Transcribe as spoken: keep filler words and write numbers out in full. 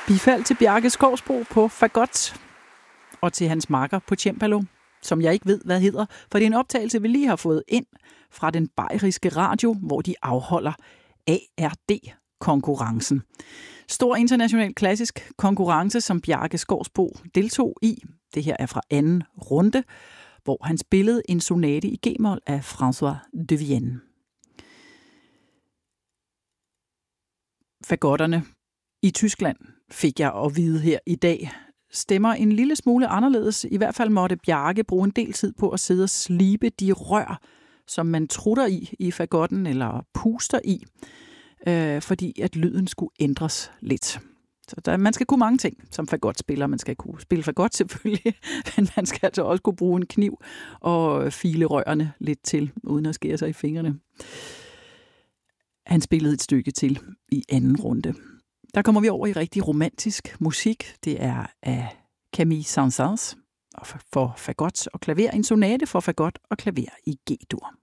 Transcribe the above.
Bifald til Bjarke Skovsbro på fagot og til hans makker på cembalo, som jeg ikke ved, hvad hedder, for det er en optagelse, vi lige har fået ind fra den bayeriske radio, hvor de afholder A R D-konkurrencen. Stor international klassisk konkurrence, som Bjarke Skovsbro deltog i. Det her er fra anden runde, hvor han spillede en sonate i G-mol af François de Vienne. Fagotterne i Tyskland, fik jeg at vide her i dag, stemmer en lille smule anderledes. I hvert fald måtte Bjarke bruge en del tid på at sidde og slibe de rør, som man trutter i i fagotten eller puster i, øh, fordi at lyden skulle ændres lidt. Så der, man skal kunne mange ting som fagotspiller. Man skal kunne spille fagot selvfølgelig, men man skal altså også kunne bruge en kniv og file rørene lidt til, uden at skære sig i fingrene. Han spillede et stykke til i anden runde. Der kommer vi over i rigtig romantisk musik. Det er af Camille Saint-Saëns for fagot og klaver. En sonate for fagot og klaver i G-dur.